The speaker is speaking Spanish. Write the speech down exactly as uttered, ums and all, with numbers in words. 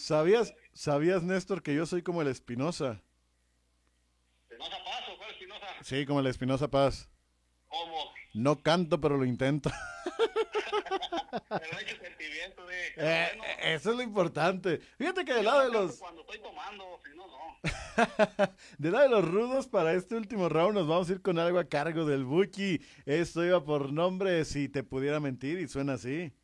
¿Sabías, sabías, Néstor, que yo soy como el Espinosa? ¿Espinosa Paz o cuál Espinosa? Sí, como el Espinosa Paz. ¿Cómo? No canto, pero lo intento. Pero hay que sentimiento de que lo Eh, bueno. eso es lo importante. Fíjate que del Yo lado de no canto los, cuando estoy tomando, si no, no. del lado de los rudos, para este último round nos vamos a ir con algo a cargo del Buki. Esto iba por nombre si te pudiera mentir y suena así.